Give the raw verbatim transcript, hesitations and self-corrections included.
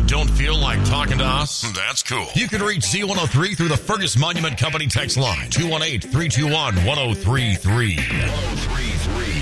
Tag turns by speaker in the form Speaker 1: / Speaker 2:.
Speaker 1: Don't feel like talking to us? That's cool. You can reach Z one oh three through the Fergus Monument Company text line, two one eight, three two one, one oh three three.